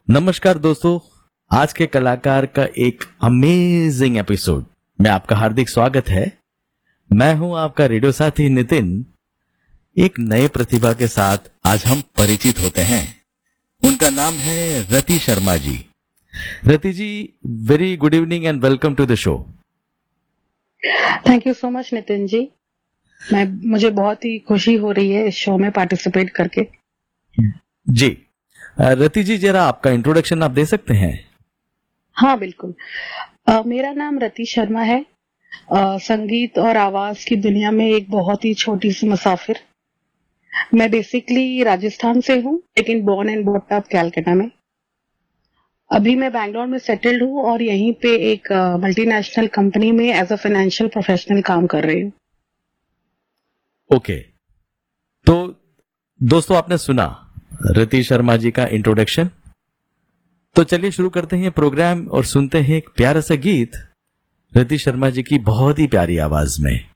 नमस्कार दोस्तों, आज के कलाकार का एक अमेजिंग एपिसोड में आपका हार्दिक स्वागत है। मैं हूं आपका रेडियो साथी नितिन। एक नए प्रतिभा के साथ आज हम परिचित होते हैं। उनका नाम है रति शर्मा जी। रति जी, very good evening and welcome to the show. Thank you so much Nitin ji. मुझे बहुत ही खुशी हो रही है इस शो में पार्टिसिपेट करके। जी, रति जी, जरा आपका इंट्रोडक्शन आप दे सकते हैं? हाँ बिल्कुल। मेरा नाम रति शर्मा है। संगीत और आवाज की दुनिया में एक बहुत ही छोटी सी मुसाफिर। मैं बेसिकली राजस्थान से हूँ, लेकिन born and brought up Calcutta में। अभी मैं बैंगलोर में सेटल्ड हूँ और यहीं पे एक मल्टीनेशनल कंपनी में एज अ फाइनेंशियल प्रोफेशनल काम कर रही हूँ। ओके, तो दोस्तों आपने सुना रति शर्मा जी का इंट्रोडक्शन। तो चलिए शुरू करते हैं प्रोग्राम और सुनते हैं एक प्यारा सा गीत रति शर्मा जी की बहुत ही प्यारी आवाज में।